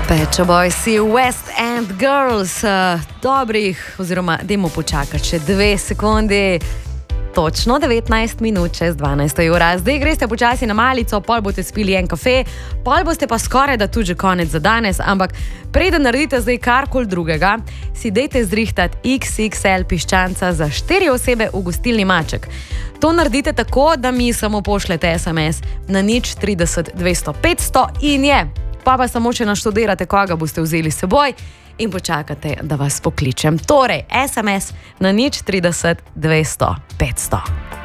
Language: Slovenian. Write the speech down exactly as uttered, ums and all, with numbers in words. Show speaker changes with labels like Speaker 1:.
Speaker 1: Pet Shop Boys, West End Girls, uh, dobrih, oziroma dajmo počakati še dve sekundi, točno devetnajst minut čez dvanajsto ura. Zdaj greste počasi na malico, pol boste spili en kafe, pol boste pa skoraj da tudi že konec za danes, ampak preden naredite zdaj karkoli drugega, si dejte zrihtati iks iks el piščanca za štiri osebe v gostilni Maček. To naredite tako, da mi samo pošljete es em es na nič trideset dvesto petsto in je. Pa pa samo, če naštudirate, koga boste vzeli s seboj in počakate, da vas pokličem. Torej, es em es na nič trideset dvesto petsto.